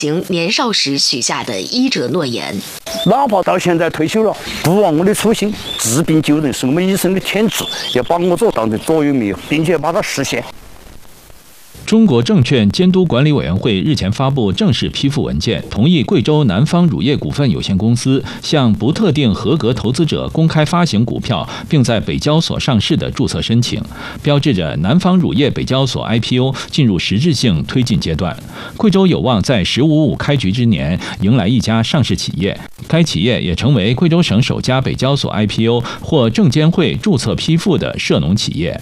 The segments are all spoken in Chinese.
行年少时许下的医者诺言。 哪怕到现在退休了，不忘我的初心，治病救人是我们医生的天职，要把我所当的座右铭，并且把它实现。 中国证券监督管理委员会日前发布正式批复文件，同意贵州南方乳业股份有限公司向不特定合格投资者公开发行股票，并在北交所上市的注册申请，标志着南方乳业北交所 IPO 进入实质性推进阶段。贵州有望在“15.5”开局之年迎来一家上市企业，该企业也成为贵州省首家北交所 IPO 或证监会注册批复的涉农企业。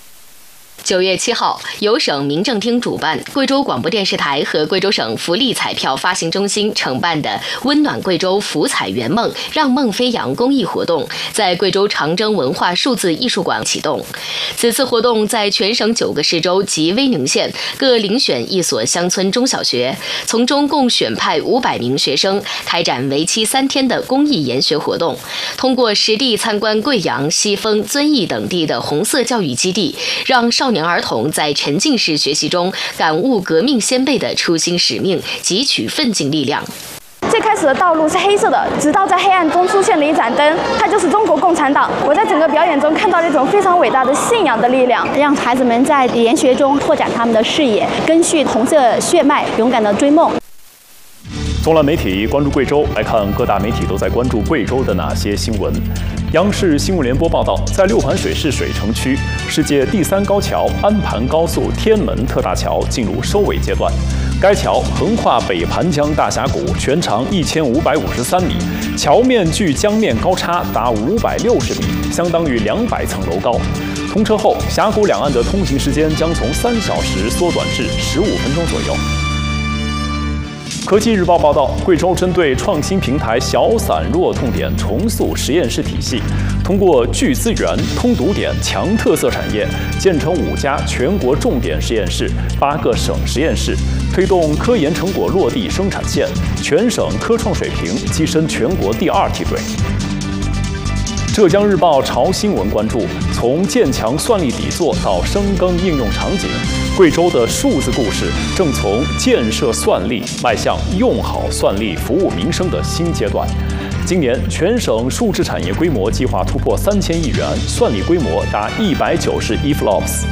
9月7号，由省民政厅主办，贵州广播电视台和贵州省福利彩票发行中心承办的“温暖贵州福彩圆梦，让梦飞扬”公益活动，在贵州长征文化数字艺术馆启动。此次活动在全省9个市州及威宁县各遴选1所乡村中小学，从中共选派500名学生，开展为期3天的公益研学活动。通过实地参观贵阳、西丰、遵义等地的红色教育基地，让少年儿童在沉浸式学习中感悟革命先辈的初心使命，汲取奋进力量。 最开始的道路是黑色的，直到在黑暗中出现了一盏灯，它就是中国共产党。我在整个表演中看到了一种非常伟大的信仰的力量，让孩子们在研学中拓展他们的视野，根据红色血脉勇敢地追梦。 纵览媒体关注贵州，来看各大媒体都在关注贵州的哪些新闻。央视新闻联播报道，在六盘水市水城区，世界第3高桥安盘高速天门特大桥进入收尾阶段。该桥横跨北盘江大峡谷，全长1553米，桥面距江面高差达560米，相当于200层楼高。通车后，峡谷两岸的通行时间将从3小时缩短至15分钟左右。科技日报报道，贵州针对创新平台小散弱痛点重塑实验室体系，通过聚资源、通读点、强特色产业，建成5家全国重点实验室、8个省实验室，推动科研成果落地生产线，全省科创水平跻身全国第2梯队。浙江日报潮新闻关注，从建强算力底座到深耕应用场景，贵州的数字故事正从建设算力迈向用好算力服务民生的新阶段。今年全省数字产业规模计划突破3000亿元，算力规模达190亿 flops。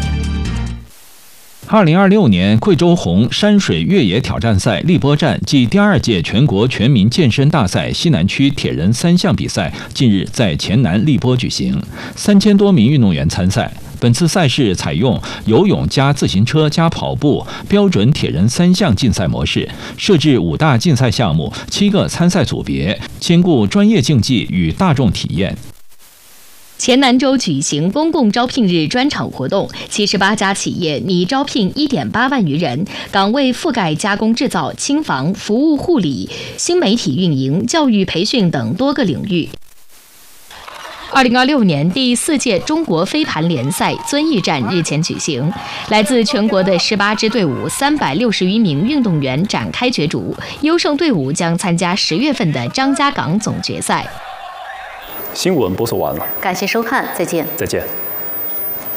2026年贵州红山水越野挑战赛荔波站暨第2届全国全民健身大赛西南区铁人3项比赛近日在黔南荔波举行，3000多名运动员参赛。本次赛事采用游泳加自行车加跑步标准铁人3项竞赛模式，设置5大竞赛项目、7个参赛组别，兼顾专业竞技与大众体验。 黔南州举行公共招聘日专场活动，78家企业拟招聘1.8万余人，岗位覆盖加工制造、轻房、服务护理、新媒体运营、教育培训等多个领域。2026年第4届中国飞盘联赛遵义站日前举行，来自全国的18支队伍，360余名运动员展开角逐，优胜队伍将参加10月份的张家港总决赛。 新闻播送完了， 感谢收看，再见。 再见。